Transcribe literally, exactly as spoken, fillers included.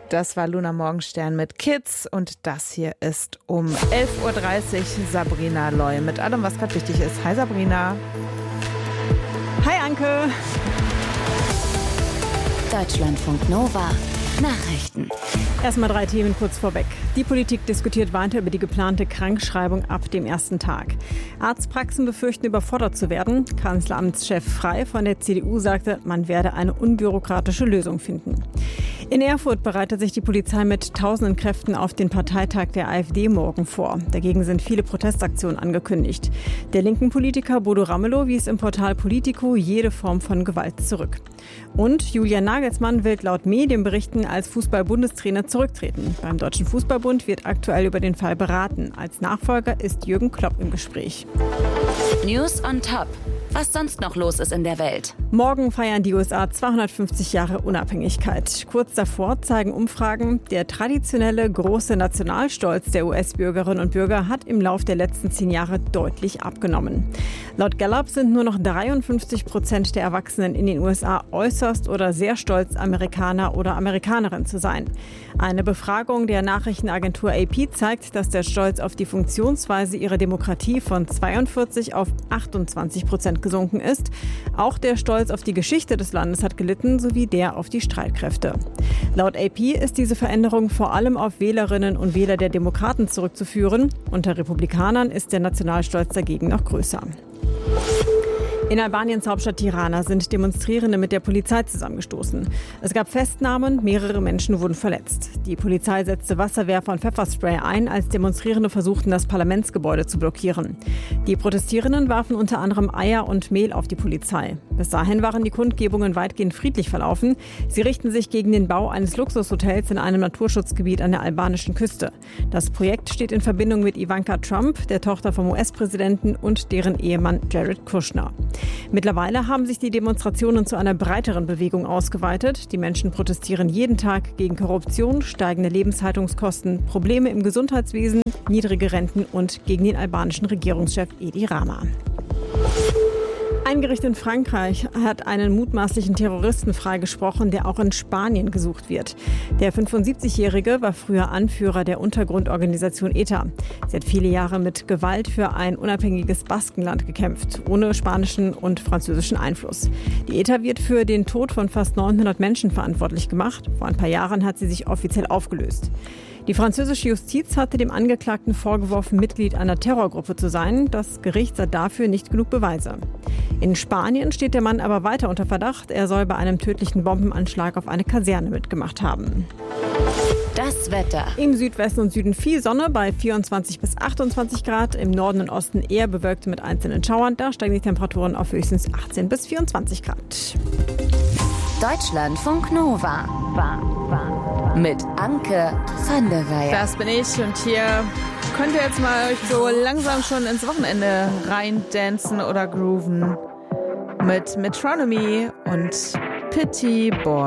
Das war Luna Morgenstern mit Kids und das hier ist um elf Uhr dreißig Sabrina Loy mit allem, was gerade wichtig ist. Hi Sabrina. Hi Anke. Deutschlandfunk Nova Nachrichten. Erstmal drei Themen kurz vorweg. Die Politik diskutiert weiter über die geplante Krankschreibung ab dem ersten Tag. Arztpraxen befürchten, überfordert zu werden. Kanzleramtschef Frey von der C D U sagte, man werde eine unbürokratische Lösung finden. In Erfurt bereitet sich die Polizei mit tausenden Kräften auf den Parteitag der AfD morgen vor. Dagegen sind viele Protestaktionen angekündigt. Der linken Politiker Bodo Ramelow wies im Portal Politico jede Form von Gewalt zurück. Und Julian Nagelsmann will laut Medienberichten als Fußball-Bundestrainer zurücktreten. Beim Deutschen Fußballbund wird aktuell über den Fall beraten. Als Nachfolger ist Jürgen Klopp im Gespräch. News on Top. Was sonst noch los ist in der Welt. Morgen feiern die U S A zweihundertfünfzig Jahre Unabhängigkeit. Kurz davor zeigen Umfragen, der traditionelle große Nationalstolz der U S-Bürgerinnen und Bürger hat im Lauf der letzten zehn Jahre deutlich abgenommen. Laut Gallup sind nur noch dreiundfünfzig Prozent der Erwachsenen in den U S A äußerst oder sehr stolz, Amerikaner oder Amerikanerin zu sein. Eine Befragung der Nachrichtenagentur A P zeigt, dass der Stolz auf die Funktionsweise ihrer Demokratie von zweiundvierzig auf achtundzwanzig Prozent gesunken ist. Auch der Stolz auf die Geschichte des Landes hat gelitten, sowie der auf die Streitkräfte. Laut A P ist diese Veränderung vor allem auf Wählerinnen und Wähler der Demokraten zurückzuführen. Unter Republikanern ist der Nationalstolz dagegen noch größer. In Albaniens Hauptstadt Tirana sind Demonstrierende mit der Polizei zusammengestoßen. Es gab Festnahmen, mehrere Menschen wurden verletzt. Die Polizei setzte Wasserwerfer und Pfefferspray ein, als Demonstrierende versuchten, das Parlamentsgebäude zu blockieren. Die Protestierenden warfen unter anderem Eier und Mehl auf die Polizei. Bis dahin waren die Kundgebungen weitgehend friedlich verlaufen. Sie richten sich gegen den Bau eines Luxushotels in einem Naturschutzgebiet an der albanischen Küste. Das Projekt steht in Verbindung mit Ivanka Trump, der Tochter vom U S-Präsidenten, und deren Ehemann Jared Kushner. Mittlerweile haben sich die Demonstrationen zu einer breiteren Bewegung ausgeweitet. Die Menschen protestieren jeden Tag gegen Korruption, steigende Lebenshaltungskosten, Probleme im Gesundheitswesen, niedrige Renten und gegen den albanischen Regierungschef Edi Rama. Ein Gericht in Frankreich hat einen mutmaßlichen Terroristen freigesprochen, der auch in Spanien gesucht wird. Der fünfundsiebzigjährige war früher Anführer der Untergrundorganisation ETA. Sie hat viele Jahre mit Gewalt für ein unabhängiges Baskenland gekämpft, ohne spanischen und französischen Einfluss. Die ETA wird für den Tod von fast neunhundert Menschen verantwortlich gemacht. Vor ein paar Jahren hat sie sich offiziell aufgelöst. Die französische Justiz hatte dem Angeklagten vorgeworfen, Mitglied einer Terrorgruppe zu sein. Das Gericht sah dafür nicht genug Beweise. In Spanien steht der Mann aber weiter unter Verdacht. Er soll bei einem tödlichen Bombenanschlag auf eine Kaserne mitgemacht haben. Das Wetter. Im Südwesten und Süden viel Sonne bei vierundzwanzig bis achtundzwanzig Grad. Im Norden und Osten eher bewölkt mit einzelnen Schauern. Da steigen die Temperaturen auf höchstens achtzehn bis vierundzwanzig Grad. Deutschlandfunk Nova. Mit Anke van der Weyer. Das bin ich und hier könnt ihr jetzt mal euch so langsam schon ins Wochenende reindancen oder grooven mit Metronomy und Pity Boy.